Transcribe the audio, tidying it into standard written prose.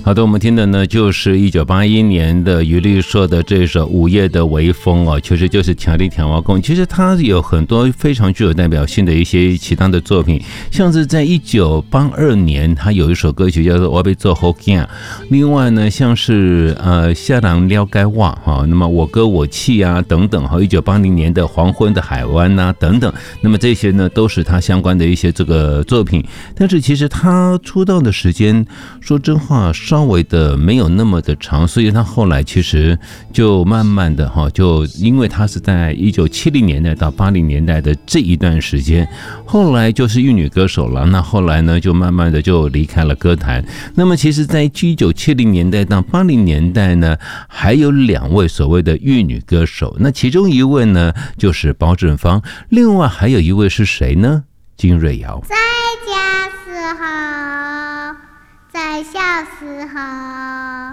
好的，我们听的呢就是1981年的余力社的这首《午夜的微风》哦，其实就是强力甜娃工。其实他有很多非常具有代表性的一些其他的作品，像是在1982年，他有一首歌曲叫做《我要做好囝》。另外呢，像是下人了解我哈，那么我歌我气啊等等哈，1980年的《黄昏的海湾》啊等等，那么这些呢都是他相关的一些这个作品。但是其实他出道的时间，说真话稍微的没有那么的长，所以他后来其实就慢慢的哈，就因为他是在1970年代到80年代的这一段时间，后来就是玉女歌手了。那后来呢，就慢慢的就离开了歌坛。那么其实在1970年代到80年代呢，还有2位所谓的玉女歌手，那其中一位呢就是包正芳，另外还有一位是谁呢？金瑞瑶。 在家时候，在小时候。